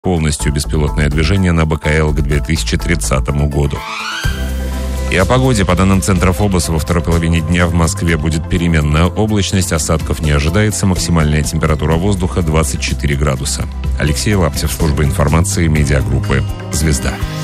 полностью беспилотное движение на БКЛ к 2030 году. И о погоде. По данным Центра ФОБОСа, во второй половине дня в Москве будет переменная облачность, осадков не ожидается, максимальная температура воздуха 24 градуса. Алексей Лаптев, служба информации медиагруппы «Звезда».